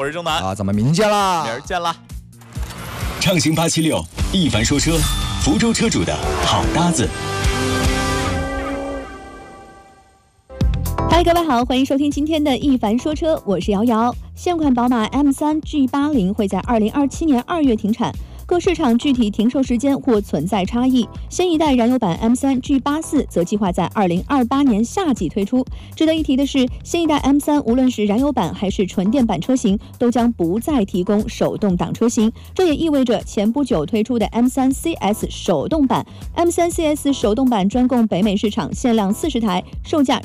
我是钟南咱们明天见啦， 明儿见啦。 畅行876，一凡说车，福州车主的好搭子。 嗨，各位好，欢迎收听今天的一凡说车，我是瑶瑶。现款宝马 M3 G80 会在2027年2月停产。各市场具体停售时间或存在差异。新一代燃油版 M3 G84 则计划在2028年夏季推出。值得一提的是，新一代 M3 无论是燃油版还是纯电版车型，都将不再提供手动挡车型。这也意味着前不久推出的 M3 CS 手动版 ，M3 CS 手动版专供北美市场，限量40台，售价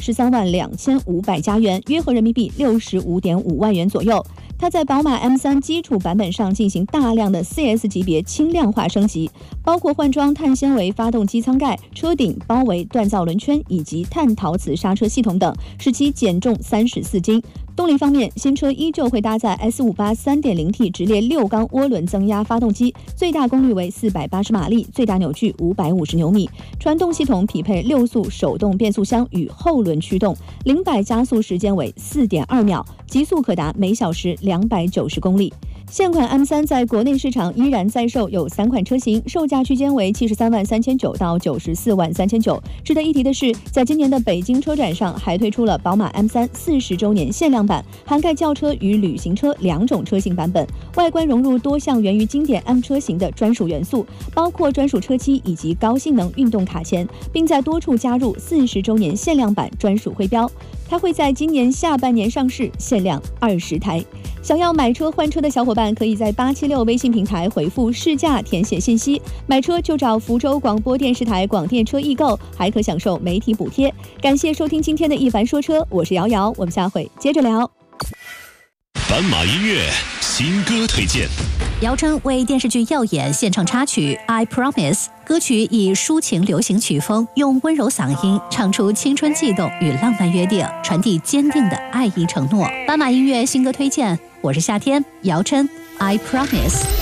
132500加元，约合人民币65.5万元左右。它在宝马 M3 基础版本上进行大量的 CS 级别轻量化升级，包括换装碳纤维发动机舱盖、车顶包围锻造轮圈以及碳陶瓷刹车系统等，使其减重34斤。动力方面，新车依旧会搭载 S58 3.0T 直列6缸涡轮增压发动机，最大功率为480马力，最大扭矩550牛米。传动系统匹配6速手动变速箱与后轮驱动，0-100加速时间为4.2秒，极速可达每小时290公里。现款 M3 在国内市场依然在售，有3款车型，售价区间为73.39万到94.39万。值得一提的是，在今年的北京车展上，还推出了宝马 M3 40周年限量版，涵盖轿车与旅行车2种车型版本，外观融入多项源于经典 M 车型的专属元素，包括专属车漆以及高性能运动卡钳，并在多处加入40周年限量版专属徽标。它会在今年下半年上市，限量20台。想要买车换车的小伙伴，可以在876微信平台回复试驾填写信息，买车就找福州广播电视台广电车易购，还可享受媒体补贴。感谢收听今天的一凡说车，我是瑶瑶，我们下回接着聊。 斑马音乐新歌推荐。 姚琛为电视剧《耀眼》献唱插曲《I Promise》，歌曲以抒情流行曲风，用温柔嗓音唱出青春悸动与浪漫约定，传递坚定的爱意承诺。斑马音乐新歌推荐，我是夏天，姚琛《I Promise》。